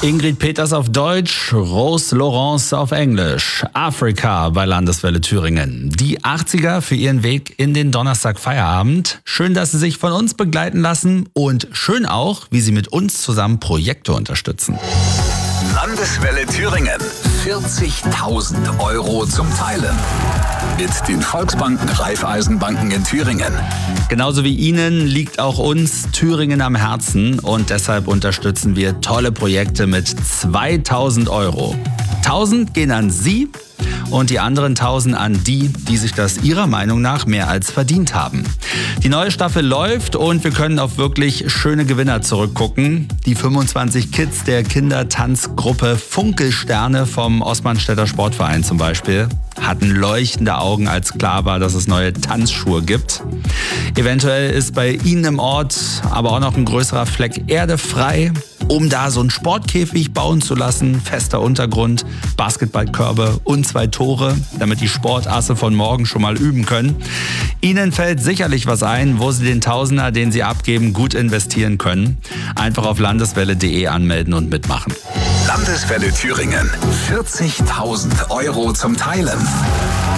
Ingrid Peters auf Deutsch, Rose Laurence auf Englisch. Afrika bei Landeswelle Thüringen. Die 80er für ihren Weg in den Donnerstagfeierabend. Schön, dass Sie sich von uns begleiten lassen und schön auch, wie Sie mit uns zusammen Projekte unterstützen. Landeswelle Thüringen. 40.000 Euro zum Teilen. Mit den Volksbanken Raiffeisenbanken in Thüringen. Genauso wie Ihnen liegt auch uns Thüringen am Herzen und deshalb unterstützen wir tolle Projekte mit 2.000 Euro. 1.000 gehen an Sie und die anderen 1.000 an die, die sich das ihrer Meinung nach mehr als verdient haben. Die neue Staffel läuft und wir können auf wirklich schöne Gewinner zurückgucken. Die 25 Kids der Kindertanzgruppe Funkelsterne vom Osmanstädter Sportverein zum Beispiel hatten leuchtende Augen, als klar war, dass es neue Tanzschuhe gibt. Eventuell ist bei Ihnen im Ort aber auch noch ein größerer Fleck Erde frei, um da so einen Sportkäfig bauen zu lassen. Fester Untergrund, Basketballkörbe und 2 Tore, damit die Sportasse von morgen schon mal üben können. Ihnen fällt sicherlich was ein, wo Sie den Tausender, den Sie abgeben, gut investieren können. Einfach auf landeswelle.de anmelden und mitmachen. Landeswelle Thüringen. 40.000 Euro zum Teilen.